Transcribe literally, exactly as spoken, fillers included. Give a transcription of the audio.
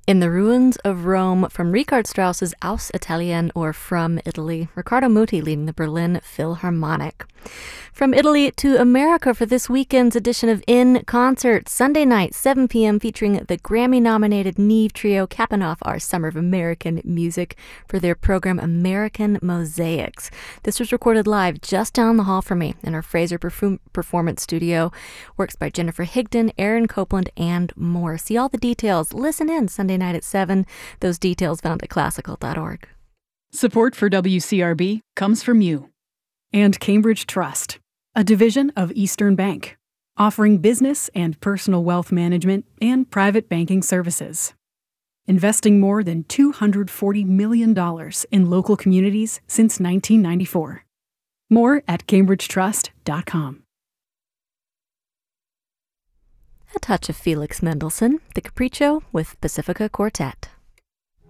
In the Ruins of Rome from Richard Strauss's Aus Italien, or From Italy, Riccardo Muti leading the Berlin Philharmonic. From Italy to America for this weekend's edition of In Concert, Sunday night, seven p.m., featuring the Grammy-nominated Neve Trio, capping off our Summer of American Music for their program American Mosaics. This was recorded live just down the hall from me in our Fraser Perform- Performance Studio. Works by Jennifer Higdon, Aaron Copeland, and more. See all the details. Listen in Sunday night at seven. Those details found at classical dot org. Support for W C R B comes from you and Cambridge Trust, a division of Eastern Bank, offering business and personal wealth management and private banking services. Investing more than two hundred forty million dollars in local communities since nineteen ninety-four. More at cambridge trust dot com. A touch of Felix Mendelssohn, the Capriccio with Pacifica Quartet.